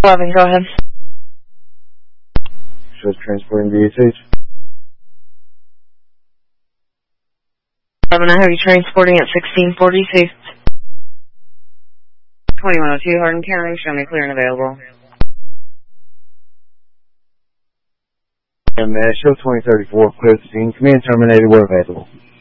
11, go ahead. Shows transporting DSH. 11, I have you transporting at 1642. 2102 Hardin County, show me clear and available. And show 2034, clear the scene. Command terminated, we're available.